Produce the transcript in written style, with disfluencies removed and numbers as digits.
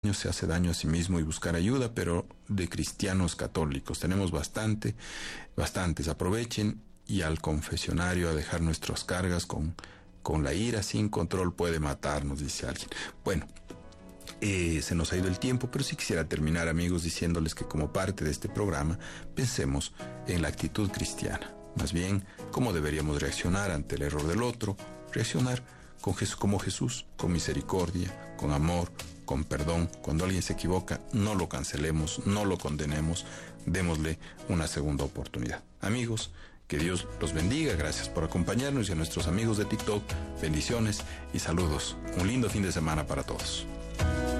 se hace daño a sí mismo y buscar ayuda, pero de cristianos católicos tenemos bastantes. Aprovechen y al confesionario a dejar nuestras cargas con la ira sin control puede matarnos, dice alguien. Bueno, se nos ha ido el tiempo, pero sí quisiera terminar, amigos, diciéndoles que como parte de este programa pensemos en la actitud cristiana, más bien cómo deberíamos reaccionar ante el error del otro, reaccionar como Jesús, con misericordia, con amor, con perdón. Cuando alguien se equivoca, no lo cancelemos, no lo condenemos, démosle una segunda oportunidad. Amigos, que Dios los bendiga, gracias por acompañarnos, y a nuestros amigos de TikTok, bendiciones y saludos. Un lindo fin de semana para todos.